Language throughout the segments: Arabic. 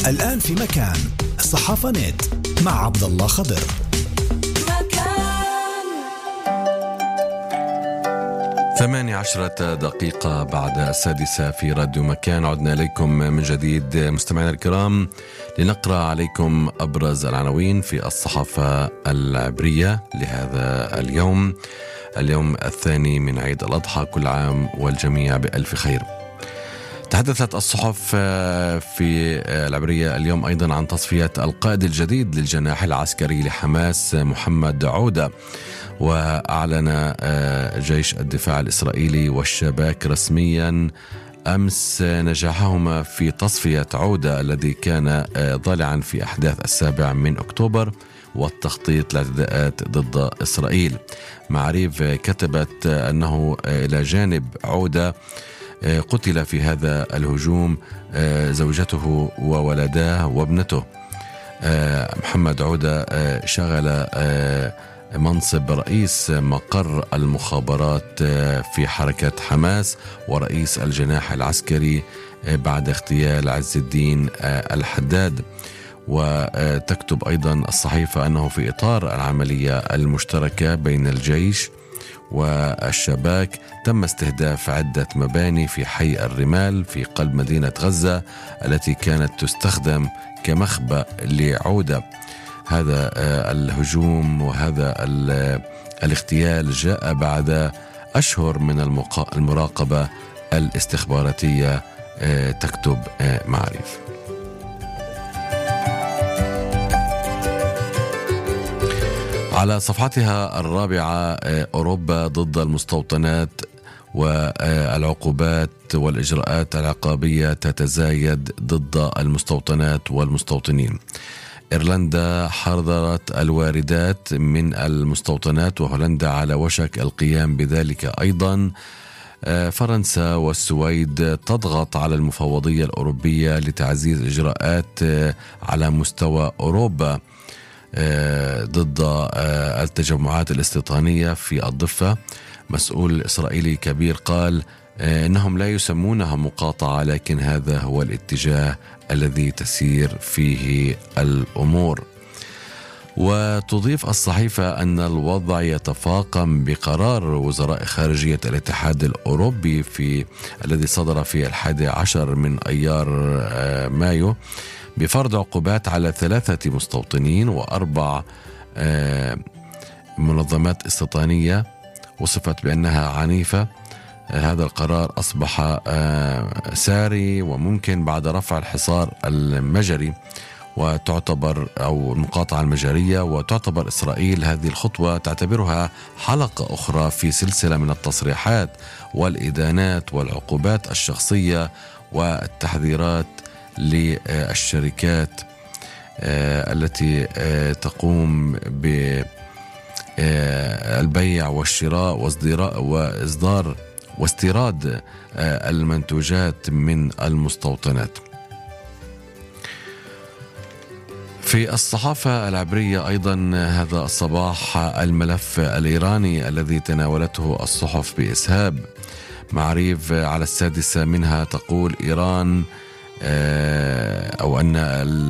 الآن في مكان صحافة نت مع عبد الله خضر. 18 دقيقة بعد 6 في راديو مكان، عدنا إليكم من جديد مستمعينا الكرام لنقرأ عليكم أبرز العناوين في الصحافة العبرية لهذا اليوم الثاني من عيد الأضحى. كل عام والجميع بألف خير. تحدثت الصحف في العبرية اليوم أيضا عن تصفية القائد الجديد للجناح العسكري لحماس محمد عودة، وأعلن جيش الدفاع الإسرائيلي والشباك رسميا أمس نجاحهما في تصفية عودة الذي كان ضالعا في أحداث 7 أكتوبر والتخطيط لاعتداءات ضد إسرائيل. معاريف كتبت أنه إلى جانب عودة قتل في هذا الهجوم زوجته وولداه وابنته. محمد عودة شغل منصب رئيس مقر المخابرات في حركة حماس ورئيس الجناح العسكري بعد اغتيال عز الدين الحداد. وتكتب أيضا الصحيفة أنه في إطار العملية المشتركة بين الجيش والشباك تم استهداف عدة مباني في حي الرمال في قلب مدينة غزة التي كانت تستخدم كمخبأ لعودة. هذا الهجوم وهذا الاغتيال جاء بعد أشهر من المراقبة الاستخباراتية، تكتب معاريف. على صفحتها الرابعة أوروبا ضد المستوطنات والعقوبات والإجراءات العقابية تتزايد ضد المستوطنات والمستوطنين. إيرلندا حظرت الواردات من المستوطنات وهولندا على وشك القيام بذلك أيضا. فرنسا والسويد تضغط على المفوضية الأوروبية لتعزيز إجراءات على مستوى أوروبا ضد التجمعات الاستيطانية في الضفة. مسؤول إسرائيلي كبير قال إنهم لا يسمونها مقاطعة، لكن هذا هو الاتجاه الذي تسير فيه الأمور. وتضيف الصحيفة أن الوضع يتفاقم بقرار وزراء خارجية الاتحاد الأوروبي الذي صدر في 11 أيار مايو بفرض عقوبات على 3 مستوطنين و4 منظمات استيطانية وصفت بأنها عنيفة. هذا القرار أصبح ساري وممكن بعد رفع الحصار المجري وتعتبر أو المقاطعة المجرية، وتعتبر إسرائيل هذه الخطوة تعتبرها حلقة أخرى في سلسلة من التصريحات والإدانات والعقوبات الشخصية والتحذيرات للشركات التي تقوم بالبيع والشراء وإصدار واستيراد المنتوجات من المستوطنات. في الصحافة العبرية أيضا هذا الصباح الملف الإيراني الذي تناولته الصحف بإسهاب. معاريف على 6 منها تقول إيران أو أن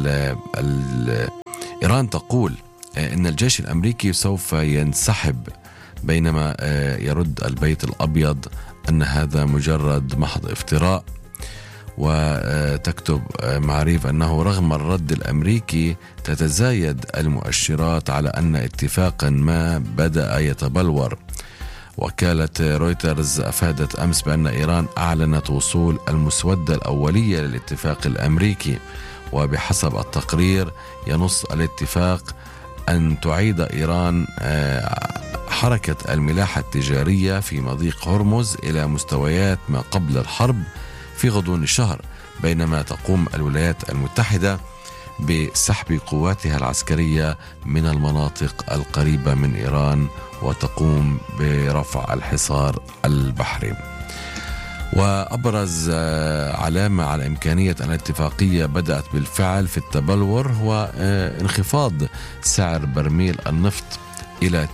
إيران تقول إن الجيش الأمريكي سوف ينسحب، بينما يرد البيت الأبيض أن هذا مجرد محض افتراء. وتكتب معاريف أنه رغم الرد الأمريكي تتزايد المؤشرات على أن اتفاقا ما بدأ يتبلور. وكالة رويترز أفادت أمس بأن إيران أعلنت وصول المسودة الأولية للاتفاق الأمريكي، وبحسب التقرير ينص الاتفاق أن تعيد إيران حركة الملاحة التجارية في مضيق هرمز إلى مستويات ما قبل الحرب في غضون الشهر، بينما تقوم الولايات المتحدة بسحب قواتها العسكرية من المناطق القريبة من إيران وتقوم برفع الحصار البحري. وأبرز علامة على إمكانية أن الاتفاقية بدأت بالفعل في التبلور هو انخفاض سعر برميل النفط إلى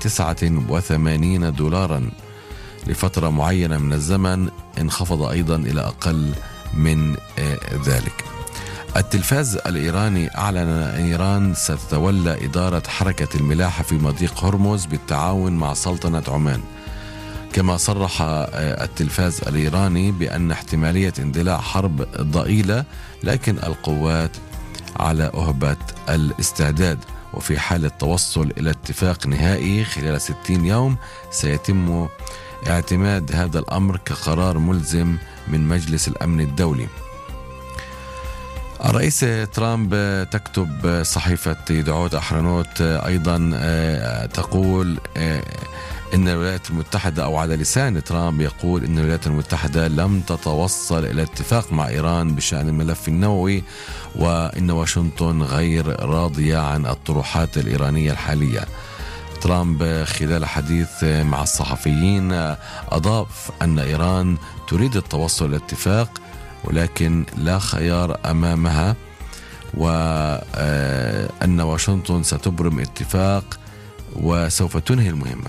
$89 لفترة معينة من الزمن، انخفض أيضا إلى أقل من ذلك. التلفاز الإيراني أعلن أن إيران ستتولى إدارة حركة الملاحة في مضيق هرمز بالتعاون مع سلطنة عمان. كما صرح التلفاز الإيراني بأن احتمالية اندلاع حرب ضئيلة، لكن القوات على أهبة الاستعداد، وفي حال التوصل إلى اتفاق نهائي خلال 60 يوم سيتم اعتماد هذا الأمر كقرار ملزم من مجلس الأمن الدولي. الرئيس ترامب تكتب صحيفة يدعوت أحرنوت أيضا تقول إن الولايات المتحدة، أو على لسان ترامب يقول إن الولايات المتحدة لم تتوصل إلى اتفاق مع إيران بشأن الملف النووي، وإن واشنطن غير راضية عن الطروحات الإيرانية الحالية. ترامب خلال حديث مع الصحفيين أضاف أن إيران تريد التوصل إلى اتفاق ولكن لا خيار أمامها، وأن واشنطن ستبرم اتفاق وسوف تنهي المهمة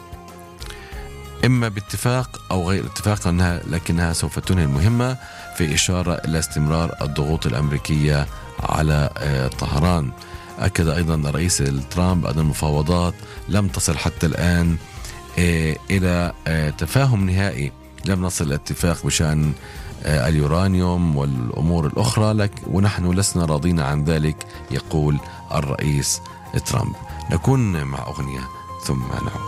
إما باتفاق أو غير اتفاق، لكنها سوف تنهي المهمة، في إشارة إلى استمرار الضغوط الأمريكية على طهران. أكد أيضا الرئيس ترامب أن المفاوضات لم تصل حتى الآن إلى تفاهم نهائي، لم نصل إلى اتفاق بشأن اليورانيوم والأمور الأخرى، ونحن لسنا راضين عن ذلك، يقول الرئيس ترامب. نكون مع أغنية ثم نعود.